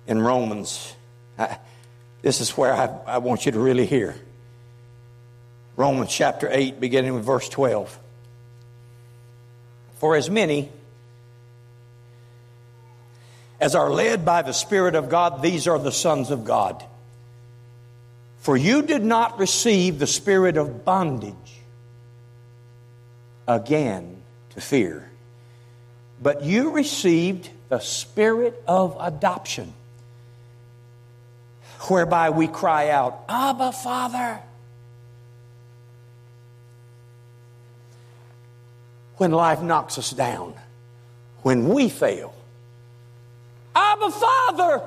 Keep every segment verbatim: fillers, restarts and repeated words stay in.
in Romans. I, this is where I, I want you to really hear. Romans chapter eight, beginning with verse twelve. For as many as are led by the Spirit of God, these are the sons of God. For you did not receive the spirit of bondage again to fear, but you received the spirit of adoption, whereby we cry out, Abba, Father. When life knocks us down, when we fail, Abba, Father.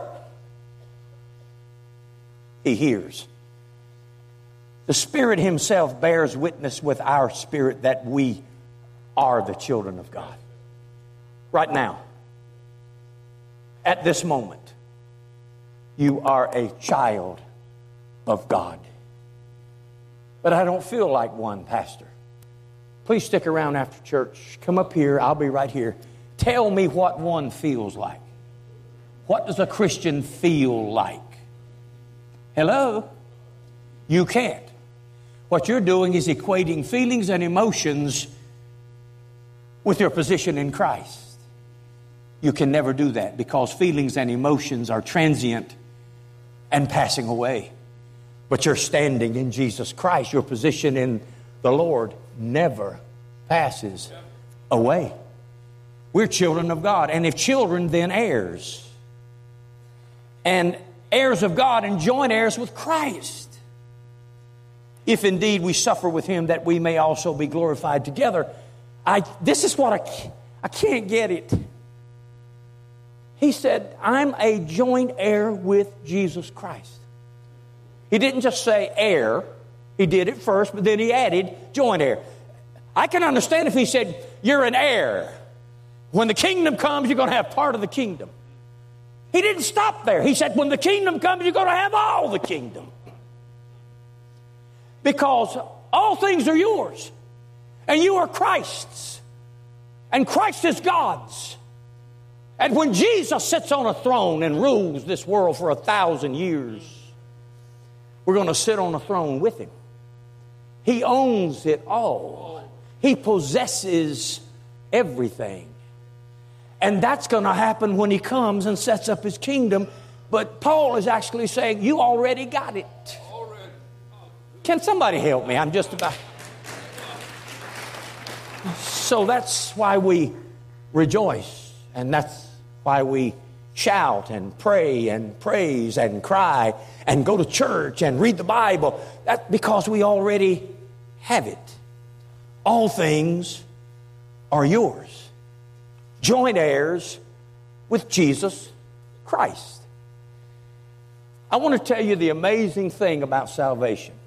He hears. The Spirit Himself bears witness with our spirit that we are the children of God. Right now, at this moment, you are a child of God. But I don't feel like one, Pastor. Please stick around after church. Come up here. I'll be right here. Tell me what one feels like. What does a Christian feel like? Hello? You can't. What you're doing is equating feelings and emotions with your position in Christ. You can never do that because feelings and emotions are transient and passing away. But you're standing in Jesus Christ. Your position in the Lord never passes away. We're children of God. And if children, then heirs. And heirs of God and joint heirs with Christ. If indeed we suffer with Him, that we may also be glorified together. I, this is what I, I can't get it. He said, I'm a joint heir with Jesus Christ. He didn't just say heir. He did it first, but then He added joint heir. I can understand if He said, you're an heir. When the kingdom comes, you're going to have part of the kingdom. He didn't stop there. He said, when the kingdom comes, you're going to have all the kingdom. Because all things are yours. And you are Christ's. And Christ is God's. And when Jesus sits on a throne and rules this world for a thousand years, we're going to sit on a throne with Him. He owns it all. He possesses everything. And that's going to happen when He comes and sets up His kingdom. But Paul is actually saying, you already got it. Can somebody help me? I'm just about... So that's why we rejoice. And that's why we shout and pray and praise and cry and go to church and read the Bible. That's because we already have it. All things are yours. Joint heirs with Jesus Christ. I want to tell you the amazing thing about salvation.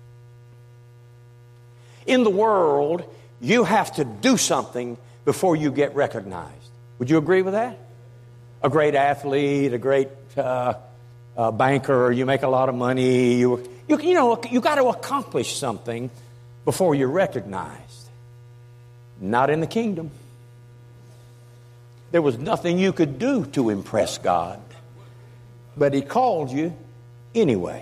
In the world, you have to do something before you get recognized. Would you agree with that? A great athlete, a great uh, uh, banker, you make a lot of money. You, you, you know, you got to accomplish something before you're recognized. Not in the kingdom. There was nothing you could do to impress God. But He called you anyway.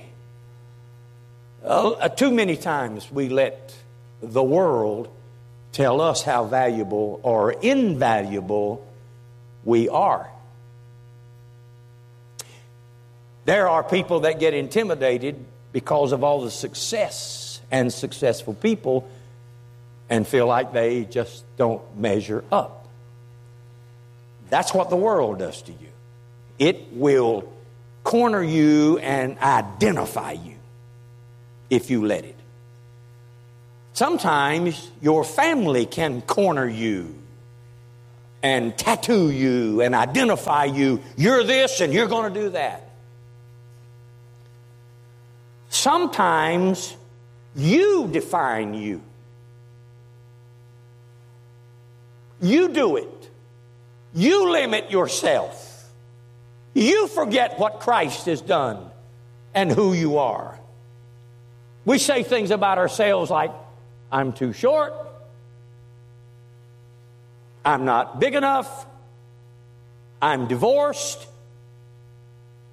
Uh, too many times we let the world tell us how valuable or invaluable we are. There are people that get intimidated because of all the success and successful people and feel like they just don't measure up. That's what the world does to you. It will corner you and identify you if you let it. Sometimes your family can corner you and tattoo you and identify you. You're this and you're going to do that. Sometimes you define you. You do it. You limit yourself. You forget what Christ has done and who you are. We say things about ourselves like, I'm too short. I'm not big enough. I'm divorced.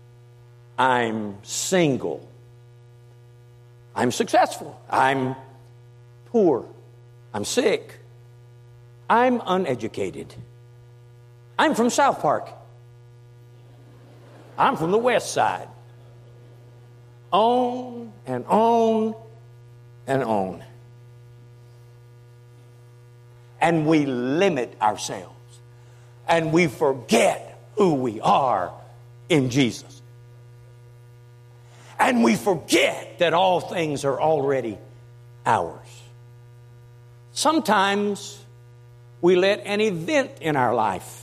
I'm single. I'm successful. I'm poor. I'm sick. I'm uneducated. I'm from South Park. I'm from the West Side. On and on and on. And we limit ourselves. And we forget who we are in Jesus. And we forget that all things are already ours. Sometimes we let an event in our life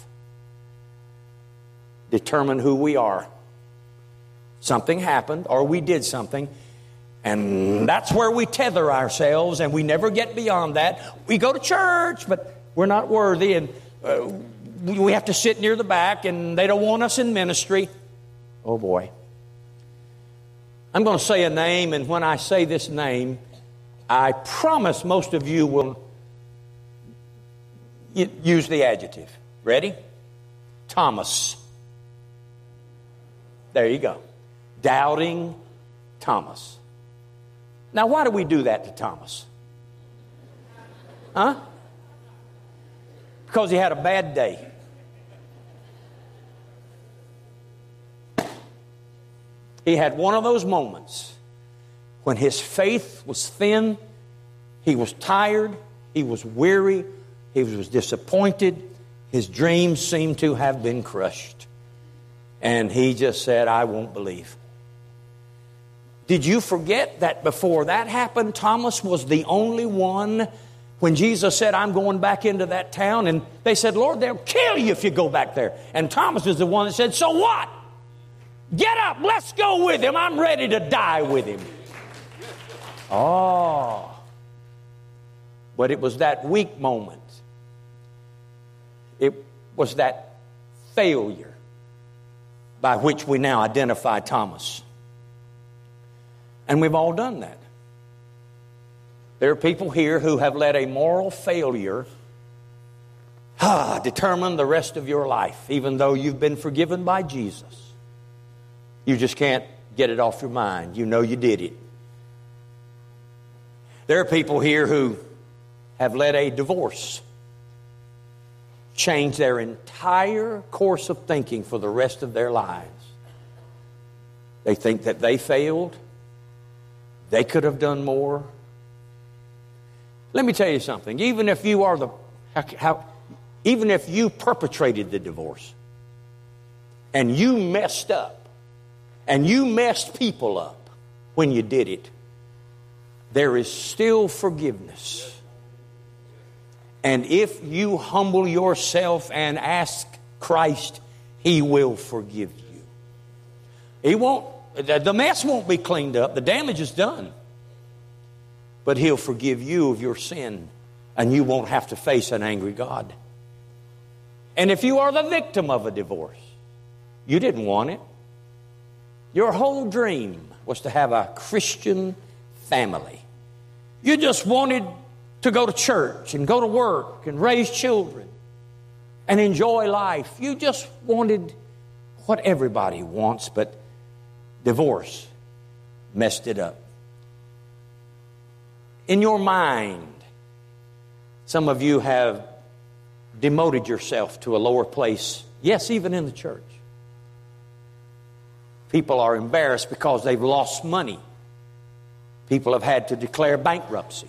determine who we are. Something happened or we did something, and that's where we tether ourselves, and we never get beyond that. We go to church, but we're not worthy, and uh, we have to sit near the back, and they don't want us in ministry. Oh boy. I'm going to say a name, and when I say this name, I promise most of you will use the adjective. Ready? Thomas. There you go. Doubting Thomas. Now, why do we do that to Thomas? Huh? Because he had a bad day. He had one of those moments when his faith was thin, he was tired, he was weary, he was disappointed, his dreams seemed to have been crushed. And he just said, I won't believe. Did you forget that before that happened, Thomas was the only one when Jesus said, I'm going back into that town? And they said, Lord, they'll kill you if you go back there. And Thomas was the one that said, so what? Get up, let's go with him. I'm ready to die with him. Oh. But it was that weak moment. It was that failure by which we now identify Thomas. And we've all done that. There are people here who have let a moral failure ah, determine the rest of your life, even though you've been forgiven by Jesus. You just can't get it off your mind. You know you did it. There are people here who have let a divorce change their entire course of thinking for the rest of their lives. They think that they failed. They could have done more. Let me tell you something. Even if you are the, how, how, even if you perpetrated the divorce and you messed up and you messed people up when you did it, there is still forgiveness. And if you humble yourself and ask Christ, He will forgive you. He won't, the mess won't be cleaned up. The damage is done. But He'll forgive you of your sin, and you won't have to face an angry God. And if you are the victim of a divorce, you didn't want it. Your whole dream was to have a Christian family. You just wanted to go to church and go to work and raise children and enjoy life. You just wanted what everybody wants, but divorce messed it up. In your mind, some of you have demoted yourself to a lower place. Yes, even in the church. People are embarrassed because they've lost money. People have had to declare bankruptcy.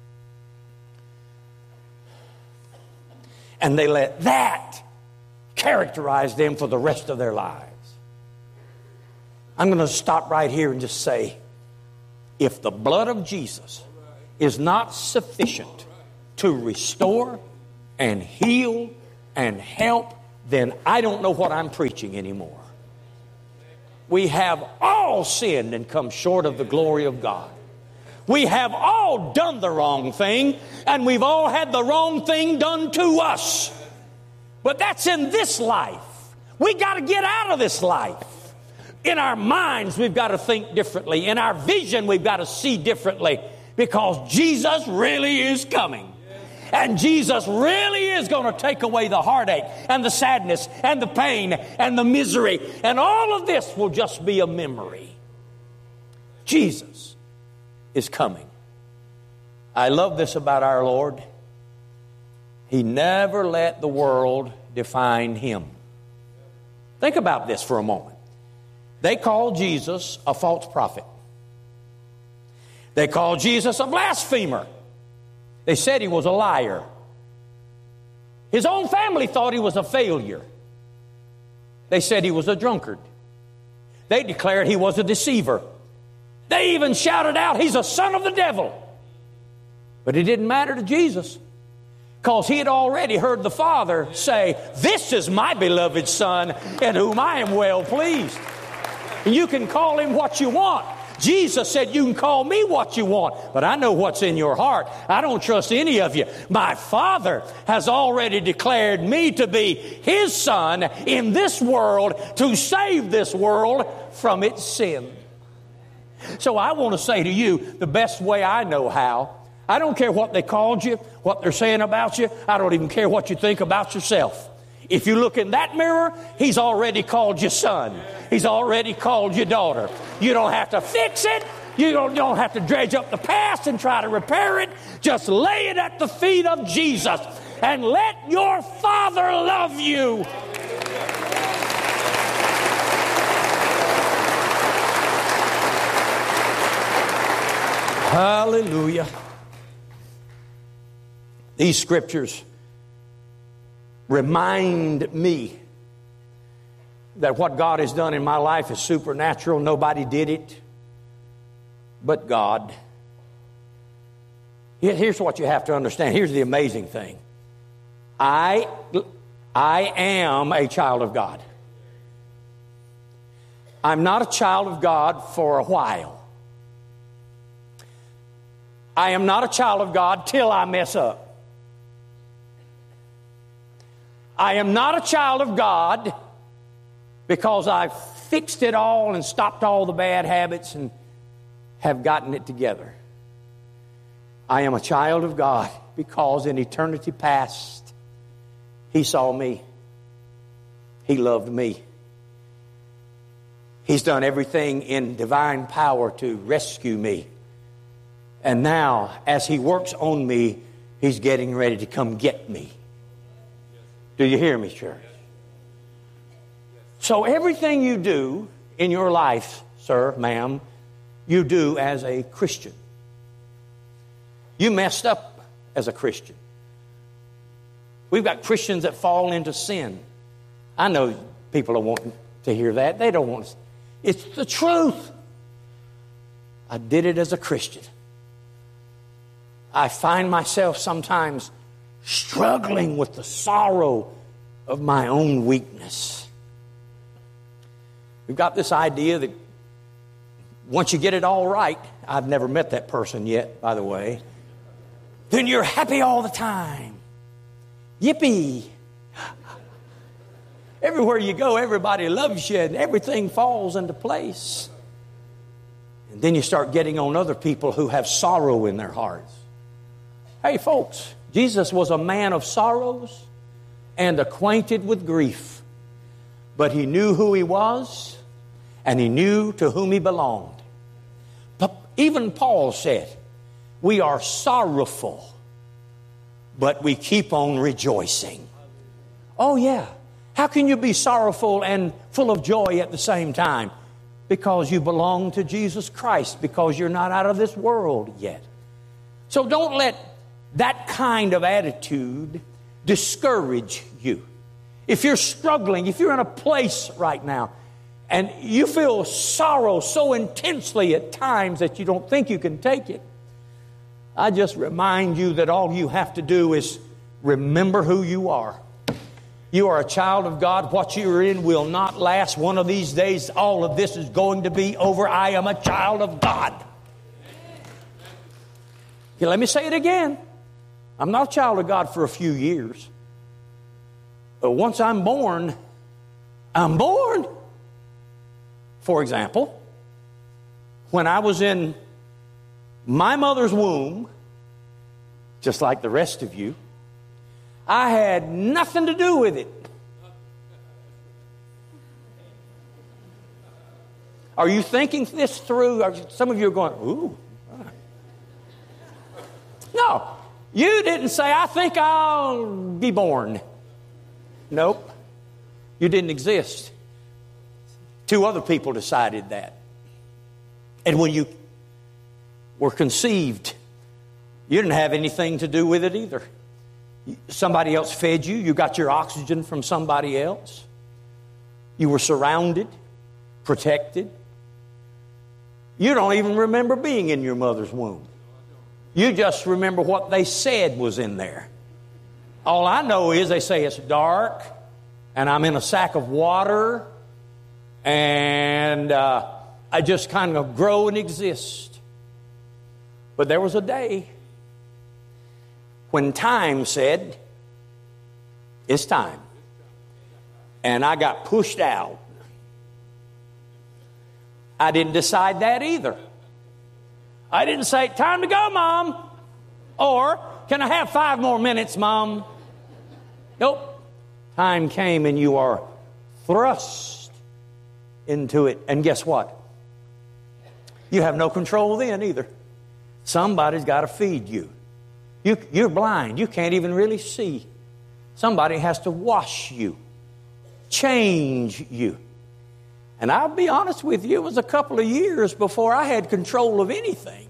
And they let that characterize them for the rest of their lives. I'm going to stop right here and just say, if the blood of Jesus is not sufficient to restore and heal and help, then I don't know what I'm preaching anymore. We have all sinned and come short of the glory of God. We have all done the wrong thing, and we've all had the wrong thing done to us. But that's in this life. We got to get out of this life. In our minds, we've got to think differently. In our vision, we've got to see differently, because Jesus really is coming. And Jesus really is going to take away the heartache and the sadness and the pain and the misery. And all of this will just be a memory. Jesus is coming. I love this about our Lord. He never let the world define Him. Think about this for a moment. They called Jesus a false prophet. They called Jesus a blasphemer. They said He was a liar. His own family thought He was a failure. They said He was a drunkard. They declared He was a deceiver. They even shouted out, He's a son of the devil. But it didn't matter to Jesus, because He had already heard the Father say, this is my beloved Son in whom I am well pleased. And you can call Him what you want. Jesus said, you can call me what you want, but I know what's in your heart. I don't trust any of you. My Father has already declared me to be His Son in this world to save this world from its sin. So I want to say to you, the best way I know how, I don't care what they called you, what they're saying about you. I don't even care what you think about yourself. If you look in that mirror, He's already called you son. He's already called you daughter. You don't have to fix it. You don't, you don't have to dredge up the past and try to repair it. Just lay it at the feet of Jesus and let your Father love you. Hallelujah. These scriptures remind me that what God has done in my life is supernatural. Nobody did it but God. Here's what you have to understand. Here's the amazing thing. I, I am a child of God. I'm not a child of God for a while. I am not a child of God till I mess up. I am not a child of God because I've fixed it all and stopped all the bad habits and have gotten it together. I am a child of God because in eternity past, He saw me. He loved me. He's done everything in divine power to rescue me. And now, as He works on me, He's getting ready to come get me. Do you hear me, church? So everything you do in your life, sir, ma'am, you do as a Christian. You messed up as a Christian. We've got Christians that fall into sin. I know people are wanting to hear that. They don't want to. It's the truth. I did it as a Christian. I find myself sometimes struggling with the sorrow of my own weakness. We've got this idea that once you get it all right, I've never met that person yet, by the way, then you're happy all the time. Yippee. Everywhere you go, everybody loves you and everything falls into place. And then you start getting on other people who have sorrow in their hearts. Hey, folks, Jesus was a man of sorrows and acquainted with grief. But He knew who He was and He knew to whom He belonged. But even Paul said, we are sorrowful, but we keep on rejoicing. Oh, yeah. How can you be sorrowful and full of joy at the same time? Because you belong to Jesus Christ, because you're not out of this world yet. So don't let that kind of attitude discourage you. If you're struggling, if you're in a place right now and you feel sorrow so intensely at times that you don't think you can take it, I just remind you that all you have to do is remember who you are. You are a child of God. What you are in will not last. One of these days, all of this is going to be over. I am a child of God. Okay, let me say it again. I'm not a child of God for a few years. But once I'm born, I'm born. For example, when I was in my mother's womb, just like the rest of you, I had nothing to do with it. Are you thinking this through? Are some of you are going, ooh. No, you didn't say, I think I'll be born. Nope, you didn't exist. Two other people decided that. And when you were conceived, you didn't have anything to do with it either. Somebody else fed you. You got your oxygen from somebody else. You were surrounded, protected. You don't even remember being in your mother's womb. You just remember what they said was in there. All I know is they say it's dark, and I'm in a sack of water, and uh, I just kind of grow and exist. But there was a day when time said, it's time. And I got pushed out. I didn't decide that either. I didn't say, time to go, Mom. Or, can I have five more minutes, Mom? Nope. Time came and you are thrust into it. And guess what? You have no control then either. Somebody's got to feed you. you. You're blind. You can't even really see. Somebody has to wash you, change you. And I'll be honest with you, it was a couple of years before I had control of anything.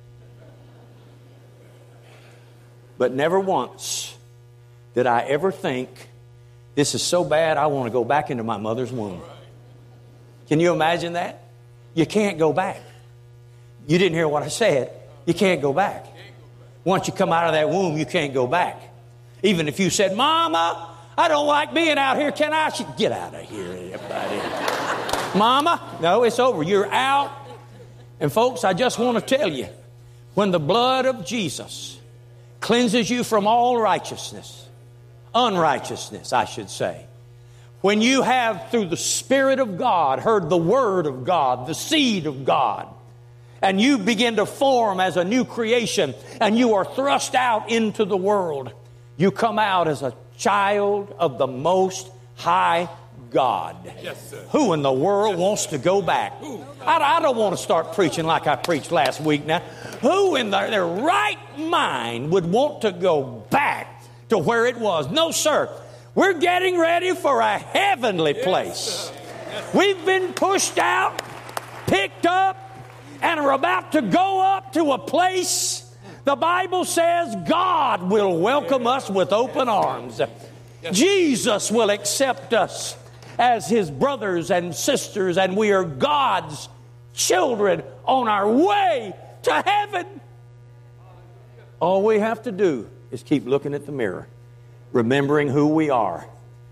But never once did I ever think, this is so bad, I want to go back into my mother's womb. Can you imagine that? You can't go back. You didn't hear what I said. You can't go back. Once you come out of that womb, you can't go back. Even if you said, Mama, I don't like being out here. Can I? Get out of here, everybody. Mama, no, it's over. You're out. And folks, I just want to tell you, when the blood of Jesus cleanses you from all righteousness, unrighteousness, I should say, when you have, through the Spirit of God, heard the Word of God, the seed of God, and you begin to form as a new creation, and you are thrust out into the world, you come out as a child of the Most High God. Yes, sir. Who in the world wants to go back? I, I don't want to start preaching like I preached last week now. Who in their, their right mind would want to go back to where it was? No, sir. We're getting ready for a heavenly place. Yes, We've been pushed out, picked up, and are about to go up to a place the Bible says God will welcome us with open arms. Jesus will accept us as His brothers and sisters, and we are God's children on our way to heaven. All we have to do is keep looking at the mirror, remembering who we are.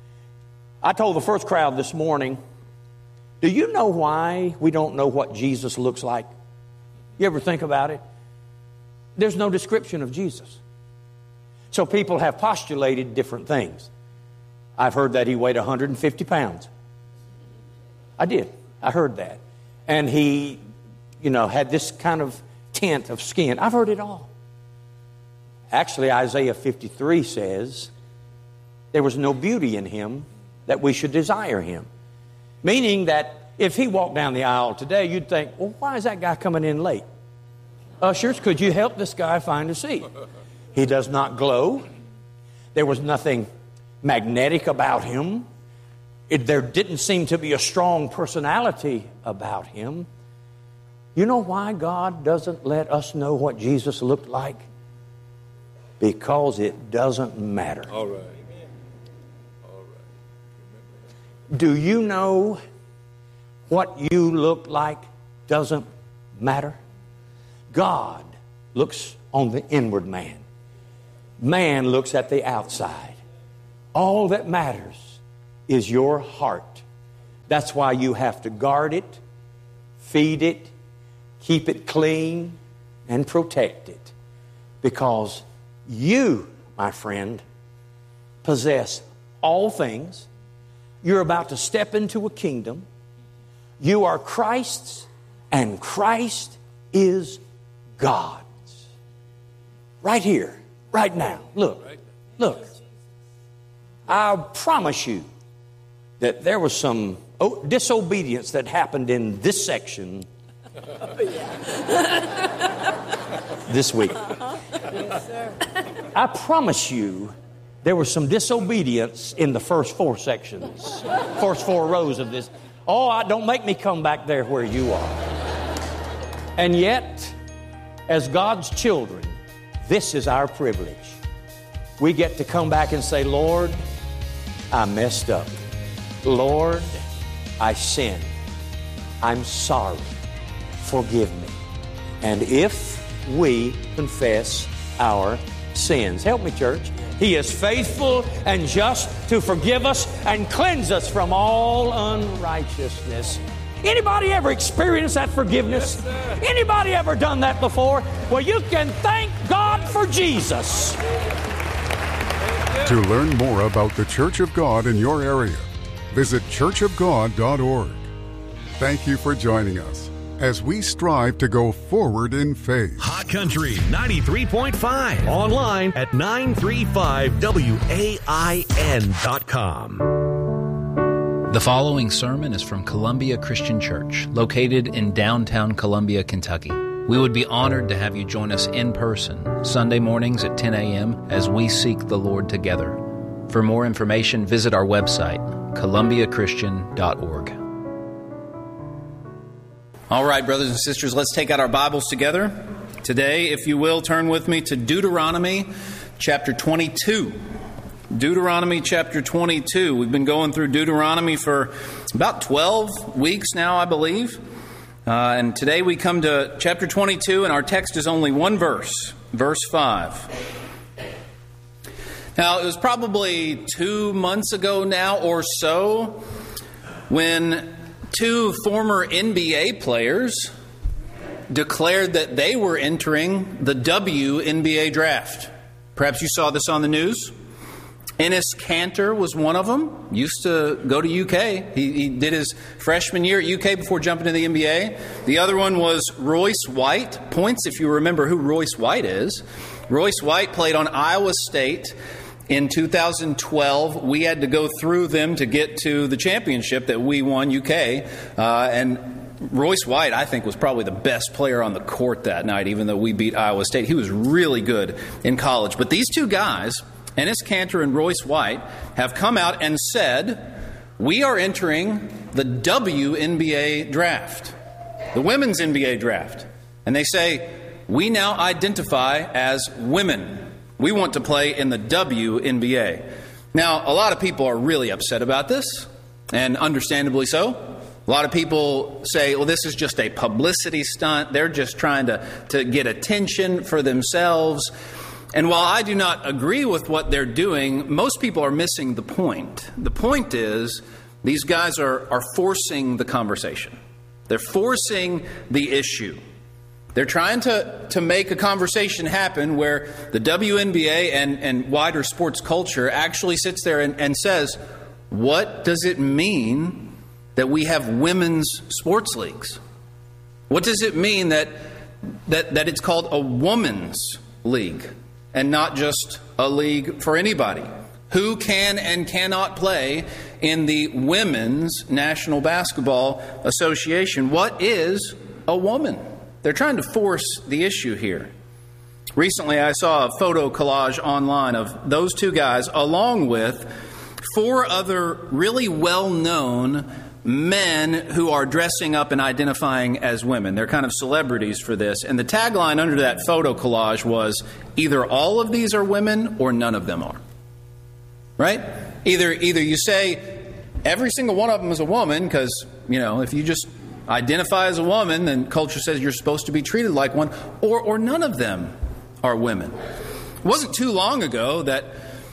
I told the first crowd this morning, do you know why we don't know what Jesus looks like? You ever think about it? There's no description of Jesus. So people have postulated different things. I've heard that He weighed one hundred fifty pounds. I did. I heard that. And He, you know, had this kind of tint of skin. I've heard it all. Actually, Isaiah fifty-three says there was no beauty in Him that we should desire Him. Meaning that if He walked down the aisle today, you'd think, well, why is that guy coming in late? Ushers, could you help this guy find a seat? He does not glow. There was nothing magnetic about Him. It, there didn't seem to be a strong personality about Him. You know why God doesn't let us know what Jesus looked like? Because it doesn't matter. All right. All right. Do you know what you look like doesn't matter? God looks on the inward man. Man looks at the outside. All that matters is your heart. That's why you have to guard it, feed it, keep it clean, and protect it. Because you, my friend, possess all things. You're about to step into a kingdom. You are Christ's, and Christ is God's. Right here, right now. Look, look. I promise you that there was some disobedience that happened in this section this week. Yes, sir. I promise you there was some disobedience in the first four sections, first four rows of this. Oh, I, don't make me come back there where you are. And yet, as God's children, this is our privilege. We get to come back and say, Lord, I messed up. Lord, I sinned. I'm sorry. Forgive me. And if we confess our sins, help me, church. He is faithful and just to forgive us and cleanse us from all unrighteousness. Anybody ever experienced that forgiveness? Yes, Anybody ever done that before? Well, you can thank God for Jesus. To learn more about the Church of God in your area, visit church of god dot org. Thank you for joining us as we strive to go forward in faith. Hot Country ninety-three point five. Online at nine thirty-five W A I N dot com. The following sermon is from Columbia Christian Church, located in downtown Columbia, Kentucky. We would be honored to have you join us in person Sunday mornings at ten a.m. as we seek the Lord together. For more information, visit our website, columbia christian dot org. All right, brothers and sisters, let's take out our Bibles together. Today, if you will, turn with me to Deuteronomy chapter twenty-two. Deuteronomy chapter twenty-two. We've been going through Deuteronomy for about twelve weeks now, I believe. Uh, and today we come to chapter twenty-two, and our text is only one verse, verse five. Now, it was probably two months ago now or so when two former N B A players declared that they were entering the W N B A draft. Perhaps you saw this on the news. Enes Kanter was one of them. Used to go to U K. He, he did his freshman year at U K before jumping to the N B A. The other one was Royce White. Points if you remember who Royce White is. Royce White played on Iowa State in two thousand twelve. We had to go through them to get to the championship that we won, U K. Uh, and Royce White, I think, was probably the best player on the court that night, even though we beat Iowa State. He was really good in college. But these two guys, Enes Kanter and Royce White, have come out and said, we are entering the W N B A draft, the women's N B A draft. And they say, we now identify as women. We want to play in the W N B A. Now, a lot of people are really upset about this, and understandably so. A lot of people say, well, this is just a publicity stunt. They're just trying to, to get attention for themselves. And while I do not agree with what they're doing, most people are missing the point. The point is, these guys are, are forcing the conversation. They're forcing the issue. They're trying to, to make a conversation happen where the W N B A and, and wider sports culture actually sits there and, and says, what does it mean that we have women's sports leagues? What does it mean that that, that it's called a woman's league and not just a league for anybody? Who can and cannot play in the Women's National Basketball Association? What is a woman? They're trying to force the issue here. Recently, I saw a photo collage online of those two guys along with four other really well-known men who are dressing up and identifying as women. They're kind of celebrities for this. And the tagline under that photo collage was, either all of these are women or none of them are. Right? Either either you say every single one of them is a woman because, you know, if you just identify as a woman, then culture says you're supposed to be treated like one, or or none of them are women. It wasn't too long ago that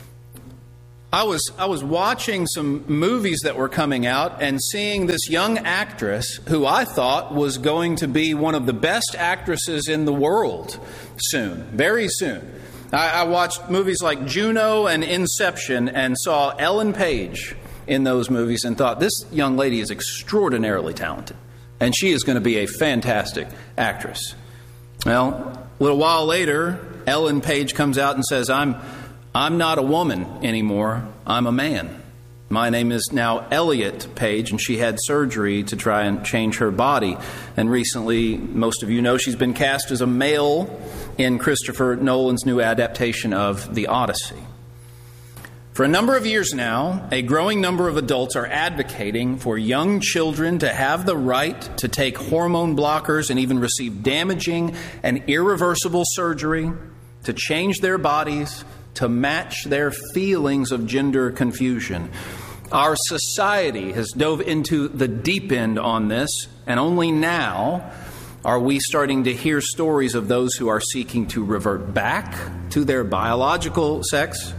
I was I was watching some movies that were coming out and seeing this young actress who I thought was going to be one of the best actresses in the world soon, very soon. I, I watched movies like Juno and Inception and saw Ellen Page in those movies and thought, this young lady is extraordinarily talented. And she is going to be a fantastic actress. Well, a little while later, Ellen Page comes out and says, I'm I'm not a woman anymore, I'm a man. My name is now Elliot Page, and she had surgery to try and change her body. And recently, most of you know, she's been cast as a male in Christopher Nolan's new adaptation of The Odyssey. For a number of years now, a growing number of adults are advocating for young children to have the right to take hormone blockers and even receive damaging and irreversible surgery to change their bodies to match their feelings of gender confusion. Our society has dove into the deep end on this, and only now are we starting to hear stories of those who are seeking to revert back to their biological sex.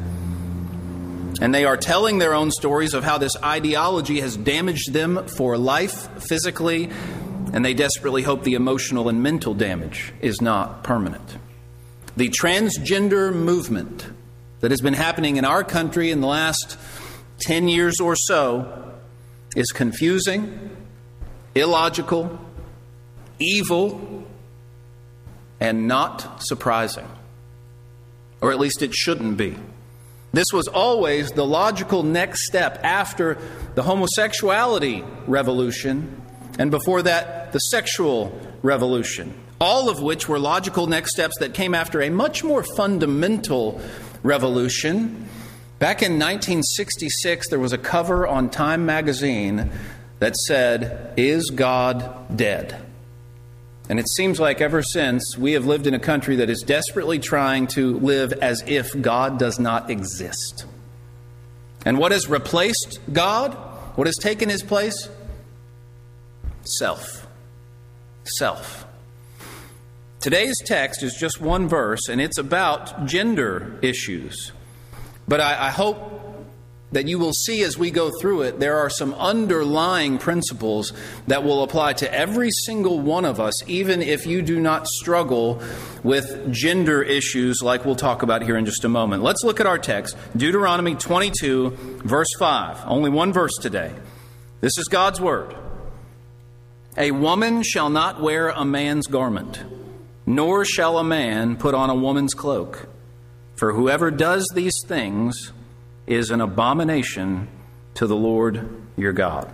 And they are telling their own stories of how this ideology has damaged them for life physically, and they desperately hope the emotional and mental damage is not permanent. The transgender movement that has been happening in our country in the last ten years or so is confusing, illogical, evil, and not surprising. Or at least it shouldn't be. This was always the logical next step after the homosexuality revolution, and before that, the sexual revolution, all of which were logical next steps that came after a much more fundamental revolution. Back in nineteen sixty-six, there was a cover on Time magazine that said, "Is God dead?" And it seems like ever since, we have lived in a country that is desperately trying to live as if God does not exist. And what has replaced God? What has taken his place? Self. Self. Today's text is just one verse, and it's about gender issues. But I, I hope that you will see as we go through it, there are some underlying principles that will apply to every single one of us, even if you do not struggle with gender issues like we'll talk about here in just a moment. Let's look at our text, Deuteronomy twenty-two, verse five. Only one verse today. This is God's word. A woman shall not wear a man's garment, nor shall a man put on a woman's cloak. For whoever does these things is an abomination to the Lord your God.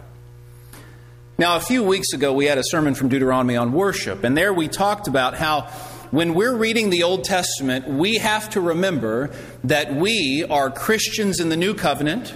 Now, a few weeks ago, we had a sermon from Deuteronomy on worship, and there we talked about how when we're reading the Old Testament, we have to remember that we are Christians in the New Covenant,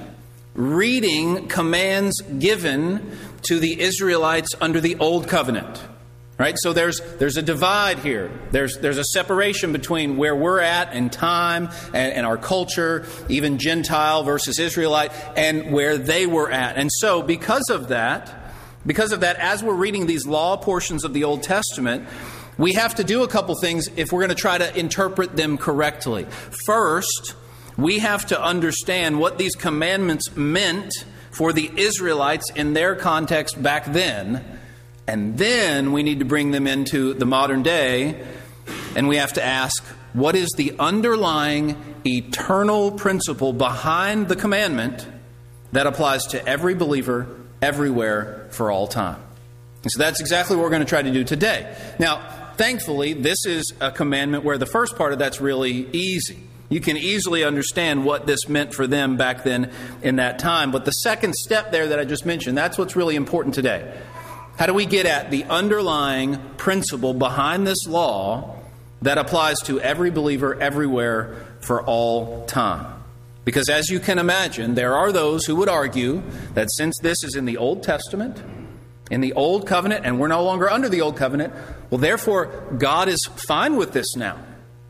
reading commands given to the Israelites under the Old Covenant. Right? So there's there's a divide here. There's there's a separation between where we're at in time and, and our culture, even Gentile versus Israelite, and where they were at. And so because of that, because of that, as we're reading these law portions of the Old Testament, we have to do a couple things if we're going to try to interpret them correctly. First, we have to understand what these commandments meant for the Israelites in their context back then. And then we need to bring them into the modern day, and we have to ask, what is the underlying eternal principle behind the commandment that applies to every believer, everywhere, for all time? And so that's exactly what we're going to try to do today. Now, thankfully, this is a commandment where the first part of that's really easy. You can easily understand what this meant for them back then in that time. But the second step there that I just mentioned, that's what's really important today. How do we get at the underlying principle behind this law that applies to every believer everywhere for all time? Because as you can imagine, there are those who would argue that since this is in the Old Testament, in the Old Covenant, and we're no longer under the Old Covenant, well, therefore, God is fine with this now.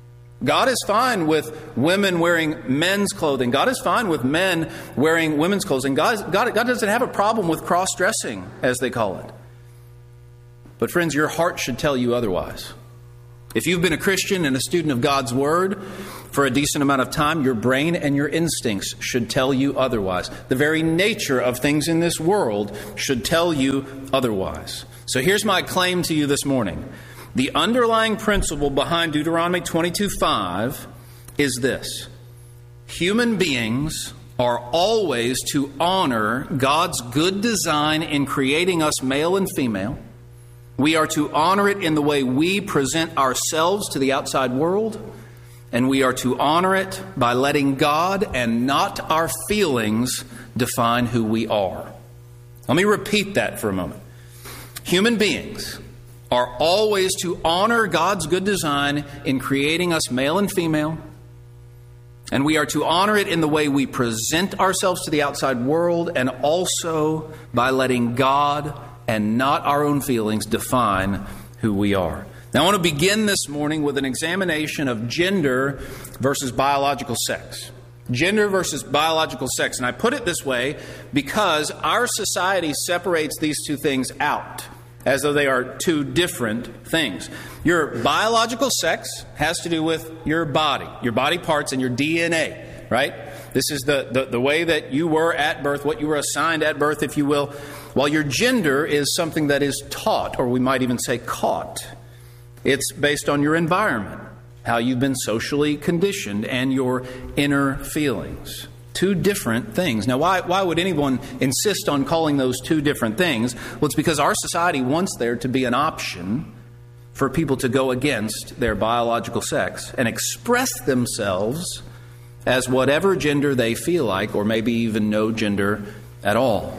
God is fine with women wearing men's clothing. God is fine with men wearing women's clothing. God, God, God doesn't have a problem with cross-dressing, as they call it. But friends, your heart should tell you otherwise. If you've been a Christian and a student of God's Word for a decent amount of time, your brain and your instincts should tell you otherwise. The very nature of things in this world should tell you otherwise. So here's my claim to you this morning. The underlying principle behind Deuteronomy twenty-two five is this. Human beings are always to honor God's good design in creating us male and female. We are to honor it in the way we present ourselves to the outside world. and we are to honor it by letting God and not our feelings define who we are. Let me repeat that for a moment. Human beings are always to honor God's good design in creating us male and female, and we are to honor it in the way we present ourselves to the outside world, and also by letting God and not our own feelings define who we are. Now, I want to begin this morning with an examination of gender versus biological sex. Gender versus biological sex. And I put it this way because our society separates these two things out as though they are two different things. Your biological sex has to do with your body, your body parts and your D N A, right? This is the, the, the way that you were at birth, what you were assigned at birth, if you will. While your gender is something that is taught, or we might even say caught. It's based on your environment, how you've been socially conditioned, and your inner feelings. Two different things. Now, why, why would anyone insist on calling those two different things? Well, it's because our society wants there to be an option for people to go against their biological sex and express themselves as whatever gender they feel like, or maybe even no gender at all.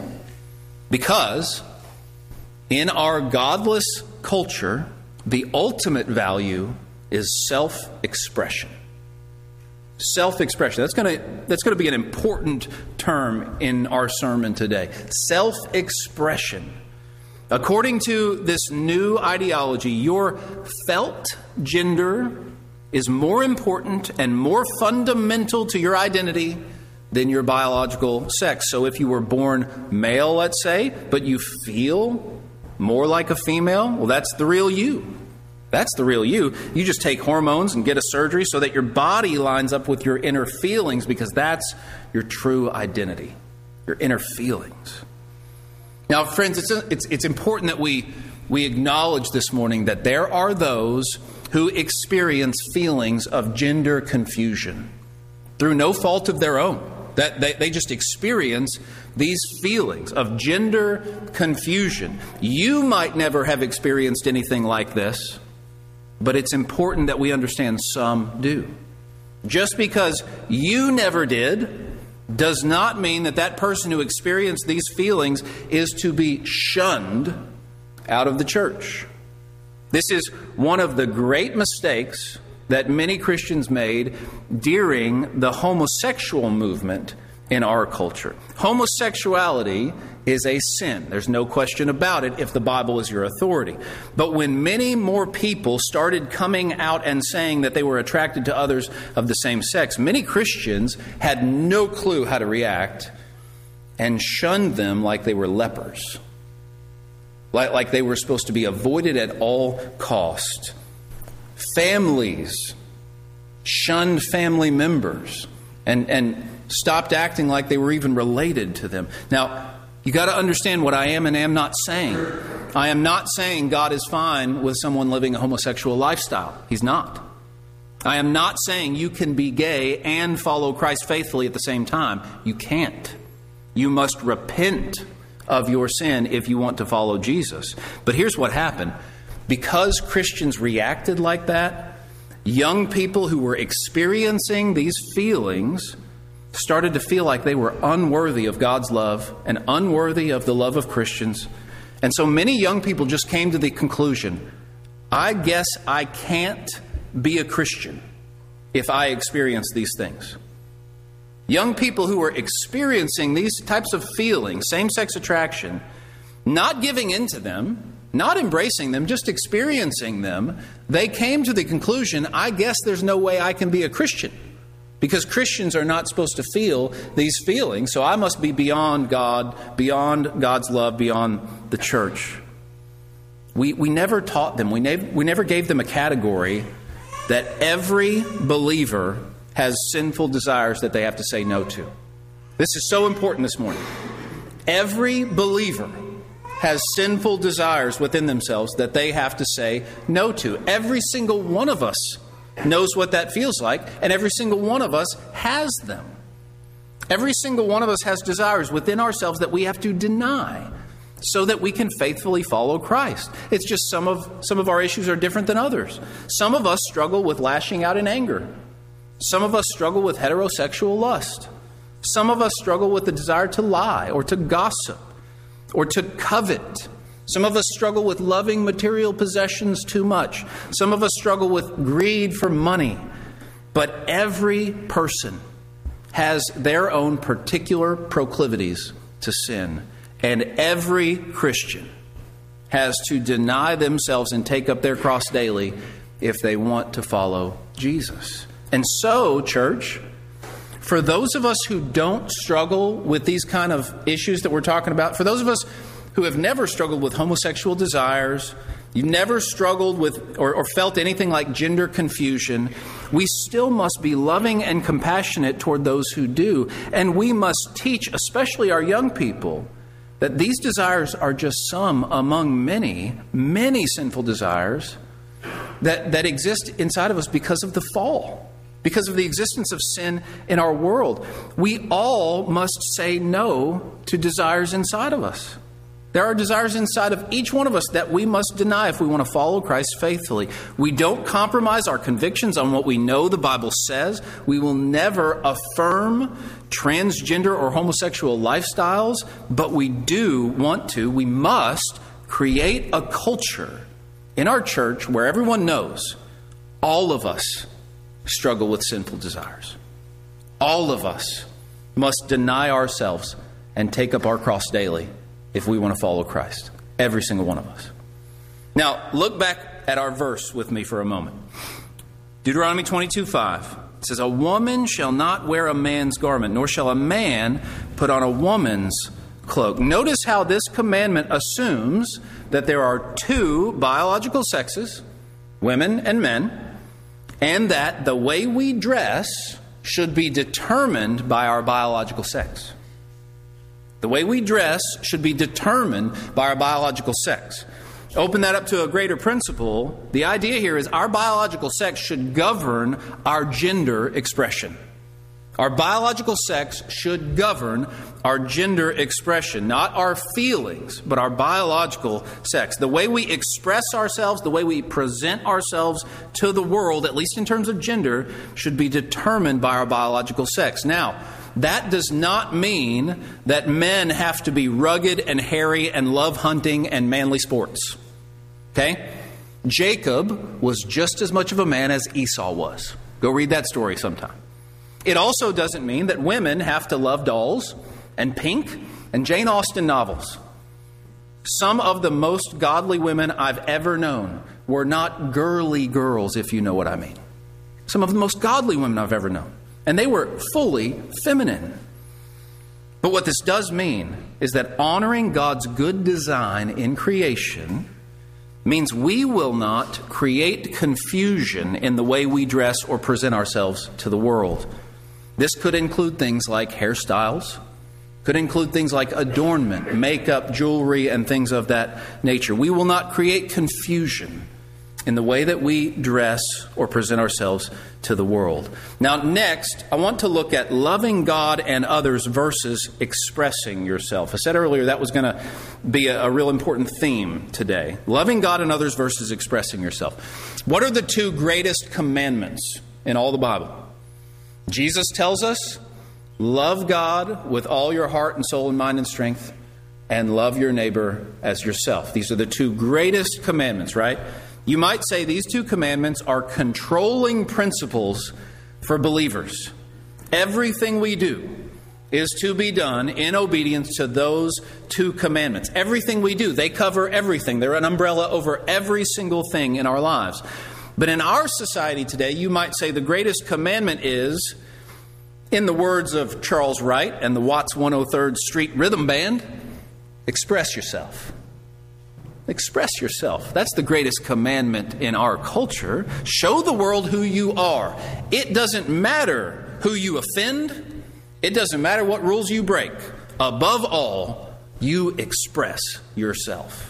Because in our godless culture, the ultimate value is self-expression. Self-expression. That's going to that's going to be an important term in our sermon today. Self-expression. According to this new ideology, your felt gender is more important and more fundamental to your identity than your biological sex. So if you were born male, let's say, but you feel more like a female, well, that's the real you. That's the real you. You just take hormones and get a surgery so that your body lines up with your inner feelings, because that's your true identity, your inner feelings. Now, friends, it's it's, it's important that we, we acknowledge this morning that there are those who experience feelings of gender confusion through no fault of their own. That they, they just experience these feelings of gender confusion. You might never have experienced anything like this, but it's important that we understand some do. Just because you never did does not mean that that person who experienced these feelings is to be shunned out of the church. This is one of the great mistakes that many Christians made during the homosexual movement in our culture. Homosexuality is a sin. There's no question about it if the Bible is your authority. But when many more people started coming out and saying that they were attracted to others of the same sex, many Christians had no clue how to react and shunned them like they were lepers. Like, like they were supposed to be avoided at all cost. Families shunned family members and, and stopped acting like they were even related to them. Now, you got to understand what I am and am not saying. I am not saying God is fine with someone living a homosexual lifestyle. He's not. I am not saying you can be gay and follow Christ faithfully at the same time. You can't. You must repent of your sin if you want to follow Jesus. But here's what happened. Because Christians reacted like that, young people who were experiencing these feelings started to feel like they were unworthy of God's love and unworthy of the love of Christians. And so many young people just came to the conclusion, I guess I can't be a Christian if I experience these things. Young people who were experiencing these types of feelings, same-sex attraction, not giving in to them, not embracing them, just experiencing them, they came to the conclusion, I guess there's no way I can be a Christian. Because Christians are not supposed to feel these feelings, so I must be beyond God, beyond God's love, beyond the church. We we never taught them, we never, we never gave them a category that every believer has sinful desires that they have to say no to. This is so important this morning. Every believer has sinful desires within themselves that they have to say no to. Every single one of us knows what that feels like, and every single one of us has them. Every single one of us has desires within ourselves that we have to deny so that we can faithfully follow Christ. It's just some of some of our issues are different than others. Some of us struggle with lashing out in anger. Some of us struggle with heterosexual lust. Some of us struggle with the desire to lie or to gossip or to covet. Some of us struggle with loving material possessions too much. Some of us struggle with greed for money. But every person has their own particular proclivities to sin. And every Christian has to deny themselves and take up their cross daily if they want to follow Jesus. And so, church, for those of us who don't struggle with these kind of issues that we're talking about, for those of us who have never struggled with homosexual desires, you've never struggled with or, or felt anything like gender confusion, we still must be loving and compassionate toward those who do. And we must teach, especially our young people, that these desires are just some among many, many sinful desires that, that exist inside of us because of the fall, because of the existence of sin in our world. We all must say no to desires inside of us. There are desires inside of each one of us that we must deny if we want to follow Christ faithfully. We don't compromise our convictions on what we know the Bible says. We will never affirm transgender or homosexual lifestyles, but we do want to, we must create a culture in our church where everyone knows all of us struggle with sinful desires. All of us must deny ourselves and take up our cross daily if we want to follow Christ. Every single one of us. Now, look back at our verse with me for a moment. Deuteronomy twenty-two five. It says, "A woman shall not wear a man's garment, nor shall a man put on a woman's cloak." Notice how this commandment assumes that there are two biological sexes, women and men, and that the way we dress should be determined by our biological sex. The way we dress should be determined by our biological sex. Open that up to a greater principle. The idea here is our biological sex should govern our gender expression. Our biological sex should govern our gender expression, not our feelings, but our biological sex. The way we express ourselves, the way we present ourselves to the world, at least in terms of gender, should be determined by our biological sex. Now, that does not mean that men have to be rugged and hairy and love hunting and manly sports. Okay? Jacob was just as much of a man as Esau was. Go read that story sometime. It also doesn't mean that women have to love dolls and pink and Jane Austen novels. Some of the most godly women I've ever known were not girly girls, if you know what I mean. Some of the most godly women I've ever known. And they were fully feminine. But what this does mean is that honoring God's good design in creation means we will not create confusion in the way we dress or present ourselves to the world. This could include things like hairstyles, could include things like adornment, makeup, jewelry, and things of that nature. We will not create confusion in the way that we dress or present ourselves to the world. Now, next, I want to look at loving God and others versus expressing yourself. I said earlier that was going to be a, a real important theme today. Loving God and others versus expressing yourself. What are the two greatest commandments in all the Bible? Jesus tells us, love God with all your heart and soul and mind and strength, and love your neighbor as yourself. These are the two greatest commandments, right? You might say these two commandments are controlling principles for believers. Everything we do is to be done in obedience to those two commandments. Everything we do, they cover everything. They're an umbrella over every single thing in our lives. But in our society today, you might say the greatest commandment is, in the words of Charles Wright and the Watts one oh third Street Rhythm Band, express yourself. Express yourself. That's the greatest commandment in our culture. Show the world who you are. It doesn't matter who you offend. It doesn't matter what rules you break. Above all, you express yourself.